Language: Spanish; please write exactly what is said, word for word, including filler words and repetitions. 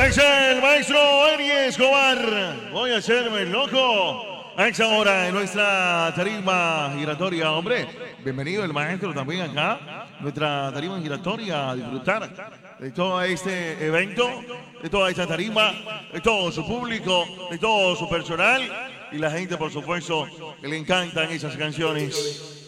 Es el maestro Eri Escobar. Voy a hacerme loco. A esa hora en nuestra tarima giratoria, hombre. Bienvenido el maestro también acá. Nuestra tarima giratoria a disfrutar de todo este evento, de toda esta tarima, de todo su público, de todo su personal y la gente, por supuesto, que le encantan esas canciones.